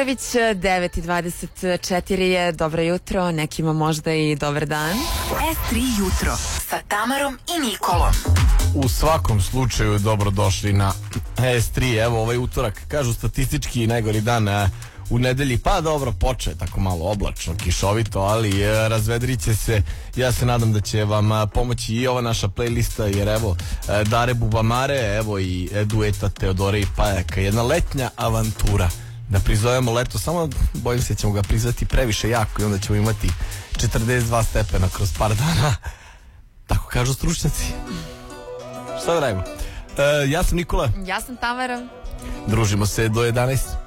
9:24 je, dobro jutro, nekima možda i dobar dan. S3 jutro sa Tamarom i Nikolom. U svakom slučaju dobrodošli na S3. Evo ovaj utorak, kažu statistički najgori dan u nedelji, pa dobro, počeo je tako malo oblačno, kišovito, ali razvedrit će se. Ja se nadam da će vam pomoći i ova naša playlista, jer evo Dare Bubamare, evo i dueta Teodore i Pajaka, jedna letnja avantura. Da prizovemo leto, samo bojim se ćemo ga prizvati previše jako i onda ćemo imati 42 stepena kroz par dana. Tako kažu stručnjaci. Šta da radimo? Ja sam Nikola. Ja sam Tamara. Družimo se do 11.